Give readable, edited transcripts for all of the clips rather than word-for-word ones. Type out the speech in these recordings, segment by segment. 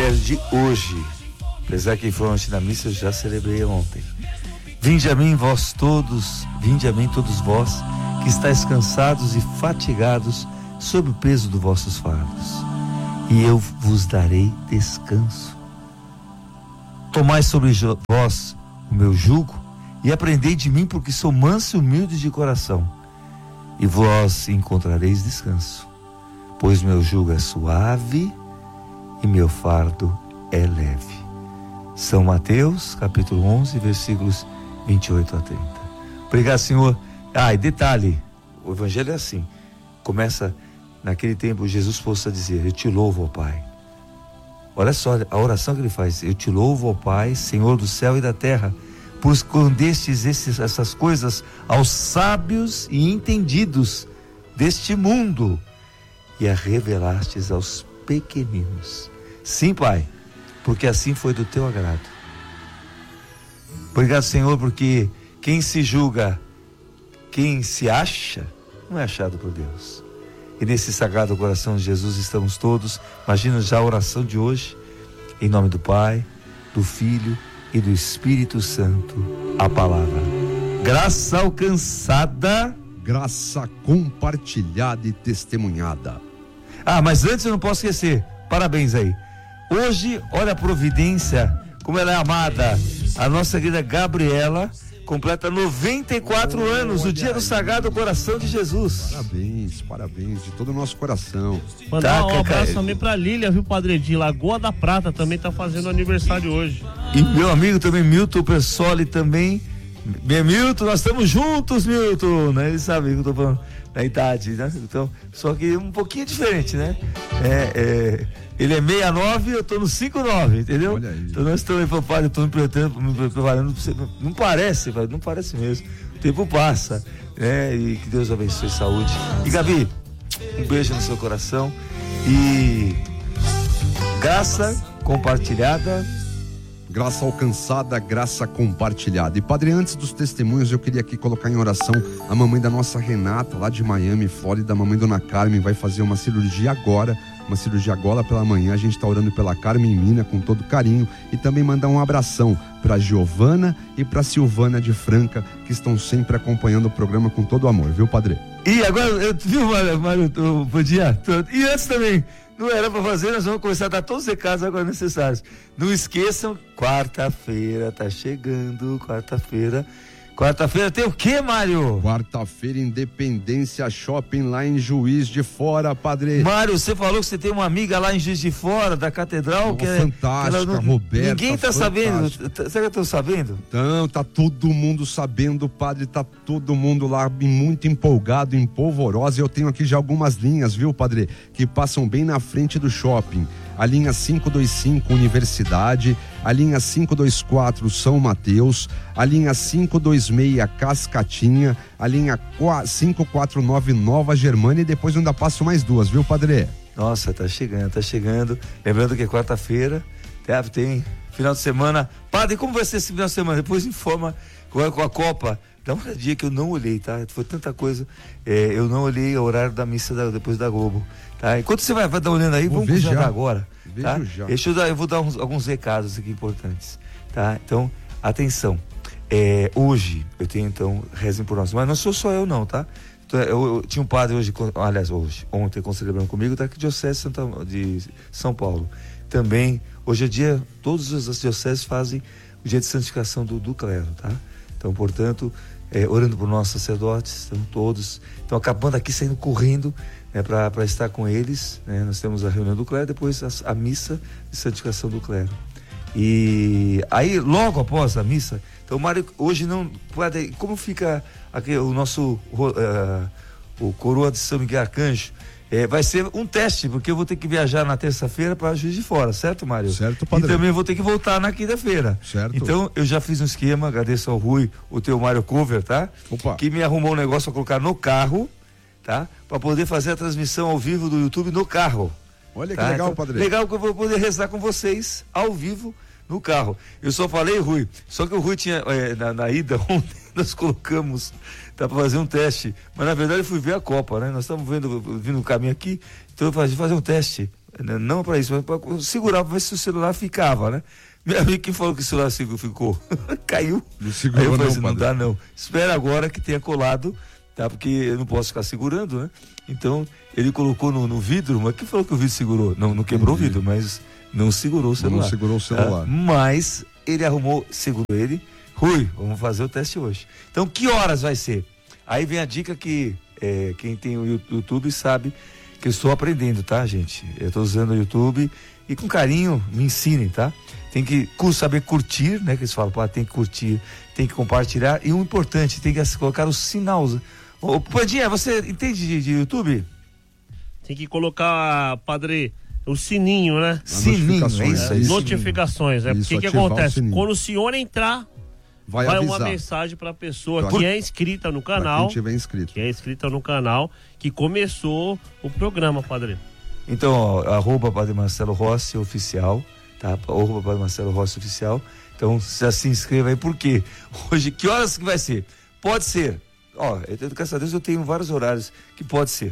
evangelho de hoje, apesar que foi ontem na missa, eu já celebrei ontem. Vinde a mim todos vós, que estáis cansados e fatigados sob o peso dos vossos fardos, e eu vos darei descanso. Tomai sobre vós o meu jugo e aprendei de mim, porque sou manso e humilde de coração, e vós encontrareis descanso, pois meu jugo é suave e meu fardo é leve. São Mateus, capítulo 11, versículos 28 a 30. Obrigado, Senhor. E detalhe, o evangelho é assim, começa naquele tempo, Jesus possa dizer: eu te louvo, ó Pai. Olha só a oração que ele faz: eu te louvo, ó Pai, Senhor do céu e da terra, por escondestes essas coisas aos sábios e entendidos deste mundo e a revelastes aos pequeninos. Sim, Pai, porque assim foi do teu agrado. Obrigado, Senhor, porque quem se julga, quem se acha, não é achado por Deus. E nesse sagrado coração de Jesus estamos todos. Imagina já a oração de hoje, em nome do Pai, do Filho e do Espírito Santo, a palavra. Graça alcançada, graça compartilhada e testemunhada. Mas antes eu não posso esquecer, parabéns aí. Hoje, olha a providência, como ela é amada. A nossa querida Gabriela completa 94 anos, o dia do Sagrado Coração de Jesus. Parabéns de todo o nosso coração. Mandar um abraço também pra Lília, viu, Padre Edinho? Lagoa da Prata também tá fazendo aniversário hoje. E meu amigo também, Milton Persoli também. Milton, nós estamos juntos, Milton, né? Ele sabe que eu tô falando da idade, né? Então, só que um pouquinho diferente, né? Ele é 69, eu tô no 59, entendeu? Olha aí. Então nós estamos aí, papai, eu tô me preparando, não parece mesmo. O tempo passa, né? E que Deus abençoe saúde. E Gabi, um beijo no seu coração e graça compartilhada, graça alcançada, graça compartilhada. E Padre, antes dos testemunhos, eu queria aqui colocar em oração a mamãe da nossa Renata, lá de Miami, Flórida. A mamãe Dona Carmen vai fazer uma cirurgia agora pela manhã. A gente está orando pela Carmen Mina com todo carinho, e também mandar um abração para Giovana e para Silvana de Franca, que estão sempre acompanhando o programa com todo amor, viu, Padre? E agora, viu, Mário, podia? E antes também, não era para fazer, nós vamos começar a dar todos os recados agora necessários. Não esqueçam, quarta-feira tá chegando, quarta-feira tem o quê, Mário? Quarta-feira, Independência Shopping lá em Juiz de Fora, Padre. Mário, você falou que você tem uma amiga lá em Juiz de Fora, da Catedral, que é fantástica, Roberta. Ninguém tá sabendo, será que eu tô sabendo? Então, tá todo mundo sabendo, Padre, tá todo mundo lá muito empolgado, em polvorosa. Eu tenho aqui já algumas linhas, viu, Padre, que passam bem na frente do shopping. A linha 525 Universidade, a linha 524 São Mateus, a linha 526 Cascatinha, a linha 549 Nova Germânia, e depois eu ainda passo mais duas, viu, Padre? Nossa, tá chegando. Lembrando que é quarta-feira, tem final de semana. Padre, como vai ser esse final de semana? Depois informa com a Copa. Dá uma olhadinha que eu não olhei, tá? Foi tanta coisa. Eu não olhei o horário da missa depois da Globo, tá? Enquanto você vai dar olhando aí, vamos já agora. Tá? Eu vou dar alguns recados aqui importantes, tá? Então, atenção. Hoje, eu tenho então, rezem por nós. Mas não sou só eu não, tá? Então, eu tinha um padre ontem celebrando comigo, tá aqui Diocese de São Paulo. Também, hoje é dia, todas as dioceses fazem o dia de santificação do clero, tá? Então, portanto, orando por nossos sacerdotes, estamos todos, estão acabando aqui, saindo correndo, né, para estar com eles, né? Nós temos a reunião do clero, depois a missa de santificação do clero. E aí, logo após a missa, então, Mário, hoje não pode, como fica aqui o nosso o coroa de São Miguel Arcanjo, vai ser um teste, porque eu vou ter que viajar na terça-feira para Juiz de Fora, certo, Mário? Certo, Padre. E também vou ter que voltar na quinta-feira. Certo. Então, eu já fiz um esquema, agradeço ao Rui, o teu Mário Cover, tá? Opa. Que me arrumou um negócio para colocar no carro, tá? Para poder fazer a transmissão ao vivo do YouTube no carro. Olha tá? que legal, então, Padre. Legal que eu vou poder rezar com vocês ao vivo no carro. Eu só falei, Rui, só que o Rui tinha, na ida ontem, nós colocamos, tá, para fazer um teste, mas na verdade eu fui ver a Copa, né? Nós estamos vindo no caminho aqui, então eu fui fazer um teste. Não para isso, mas para segurar, para ver se o celular ficava, né? Meu amigo que falou que o celular ficou, caiu. Não segurou. Aí eu falei assim, não não dá não. Espera agora que tenha colado, tá? Porque eu não posso ficar segurando, né? Então, ele colocou no vidro, mas quem falou que o vidro segurou? Não quebrou o vidro, mas não segurou o celular. Não segurou o celular. Tá? Mas ele arrumou, segurou ele. Rui, vamos fazer o teste hoje. Então, que horas vai ser? Aí vem a dica que quem tem o YouTube sabe que eu estou aprendendo, tá, gente? Eu estou usando o YouTube e com carinho me ensinem, tá? Tem que saber curtir, né? Que eles falam, tem que curtir, tem que compartilhar. E o importante, tem que colocar o sinal. Ô, Pandinha, você entende de YouTube? Tem que colocar, padre, o sininho, né? Sininho, é isso aí. Notificações, né? Porque o que acontece? Quando o senhor entrar, vai uma mensagem para a pessoa que é inscrita no canal. Quem tiver inscrito. Que é inscrita no canal, que começou o programa, padre. Então, ó, @Padre Marcelo Rossi Oficial, tá? @Padre Marcelo Rossi Oficial. Então, já se inscreva aí, por quê? Hoje, que horas que vai ser? Pode ser, ó, graças a Deus eu tenho vários horários que pode ser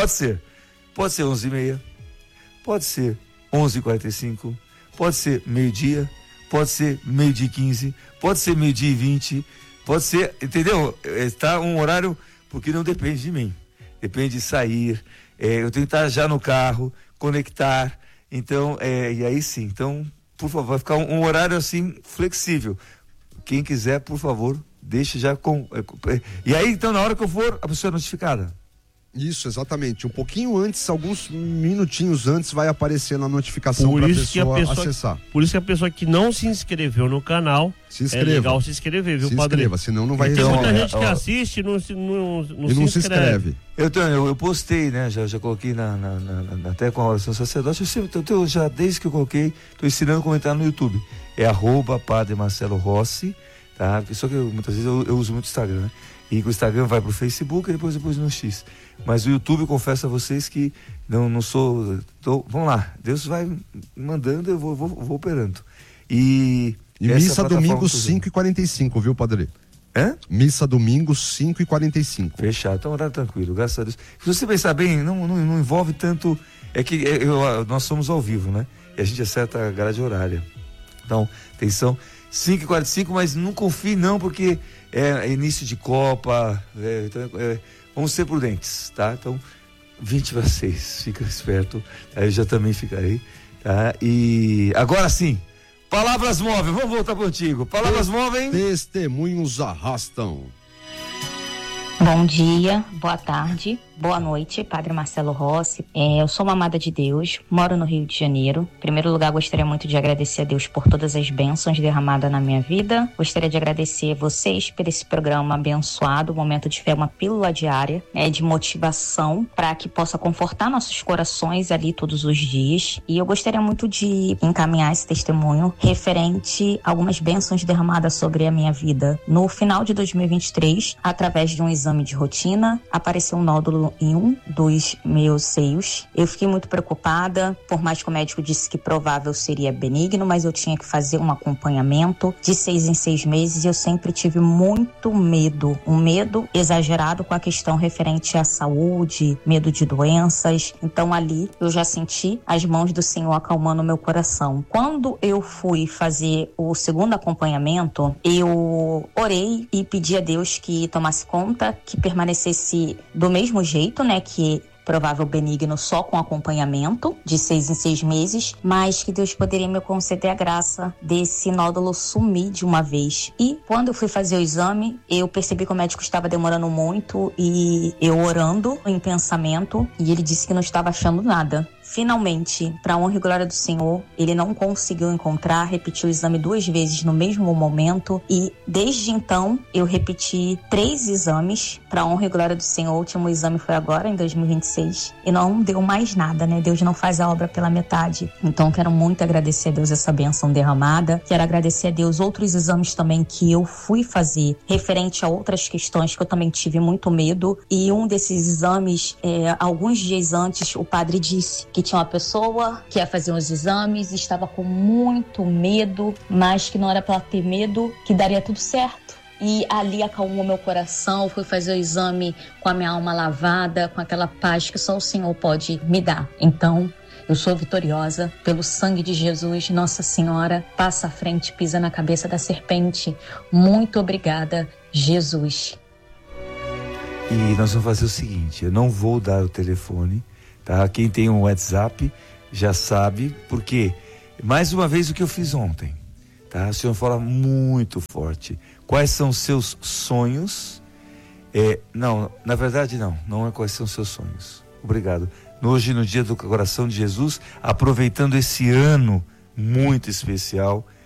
11h30, pode ser 11h45, pode ser meio-dia, pode ser 12h15, pode ser 12h20, pode ser, entendeu? Está um horário, porque não depende de mim, depende de sair, eu tenho que estar já no carro, conectar, então, e aí sim, então, por favor, vai ficar um horário assim, flexível. Quem quiser, por favor, deixe já e aí, então, na hora que eu for, a pessoa é notificada. Isso, exatamente. Um pouquinho antes, alguns minutinhos antes, vai aparecer na notificação para a pessoa acessar. Por isso que a pessoa que não se inscreveu no canal, é legal se inscrever, viu, padre? Se inscreva, senão não vai receber. Tem muita gente que assiste e não se inscreve. Eu postei, né? Já coloquei até com a oração sacerdote. Eu já, desde que eu coloquei, estou ensinando a comentar no YouTube. É @Padre Marcelo Rossi, tá? Só que muitas vezes eu uso muito o Instagram, né? E o Instagram vai pro Facebook e depois no X. Mas o YouTube, eu confesso a vocês que não sou... vamos lá, Deus vai mandando, eu vou operando. E missa domingo 5h45, viu, padre? Missa domingo 5h45. Fechado, então horário tranquilo, graças a Deus. Se você pensar bem, não envolve tanto... nós somos ao vivo, né? E a gente acerta a grade horária. Então, atenção, 5h45, mas não confie não, porque é início de Copa, então, vamos ser prudentes, tá? Então, 5:20, fica esperto, aí eu já também ficarei, tá? E agora sim, palavras móveis, vamos voltar contigo, palavras móveis. Testemunhos arrastam. Bom dia, boa tarde, boa noite, Padre Marcelo Rossi. Eu sou uma amada de Deus, moro no Rio de Janeiro. Em primeiro lugar, gostaria muito de agradecer a Deus por todas as bênçãos derramadas na minha vida. Gostaria de agradecer a vocês por esse programa abençoado, Momento de Fé, uma pílula diária, de motivação para que possa confortar nossos corações ali todos os dias. E eu gostaria muito de encaminhar esse testemunho referente a algumas bênçãos derramadas sobre a minha vida. No final de 2023, através de um exame de rotina, apareceu um nódulo em um dos meus seios. Eu fiquei muito preocupada, por mais que o médico disse que provável seria benigno, mas eu tinha que fazer um acompanhamento de 6 em 6 meses e eu sempre tive muito medo, um medo exagerado com a questão referente à saúde, medo de doenças. Então ali eu já senti as mãos do Senhor acalmando o meu coração. Quando eu fui fazer o segundo acompanhamento, eu orei e pedi a Deus que tomasse conta, que permanecesse do mesmo jeito, né, que provável benigno só com acompanhamento de 6 em 6 meses, mas que Deus poderia me conceder a graça desse nódulo sumir de uma vez. E quando eu fui fazer o exame, eu percebi que o médico estava demorando muito e eu orando em pensamento, e ele disse que não estava achando nada. Finalmente, para a honra e glória do Senhor, ele não conseguiu encontrar, repetiu o exame 2 vezes no mesmo momento e desde então eu repeti 3 exames para a honra e glória do Senhor. O último exame foi agora, em 2026, e não deu mais nada, né? Deus não faz a obra pela metade. Então quero muito agradecer a Deus essa bênção derramada. Quero agradecer a Deus outros exames também que eu fui fazer referente a outras questões que eu também tive muito medo, e um desses exames, alguns dias antes, o padre disse que tinha uma pessoa que ia fazer uns exames e estava com muito medo, mas que não era para ter medo, que daria tudo certo. E ali acalmou meu coração, fui fazer o exame com a minha alma lavada, com aquela paz que só o Senhor pode me dar. Então, Eu sou vitoriosa pelo sangue de Jesus. Nossa Senhora, passa à frente, pisa na cabeça da serpente. Muito obrigada, Jesus. E nós vamos fazer o seguinte, eu não vou dar o telefone, tá? Quem tem um WhatsApp já sabe, porque mais uma vez o que eu fiz ontem, tá? O senhor fala muito forte. Quais são os seus sonhos? Não, na verdade não é quais são os seus sonhos. Obrigado. Hoje, no dia do coração de Jesus, aproveitando esse ano muito especial,